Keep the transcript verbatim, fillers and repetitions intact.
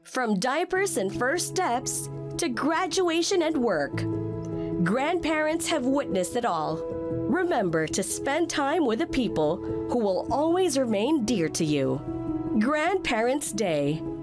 From diapers and first steps to graduation and work, grandparents have witnessed it all. Remember to spend time with the people who will always remain dear to you. Grandparents' Day.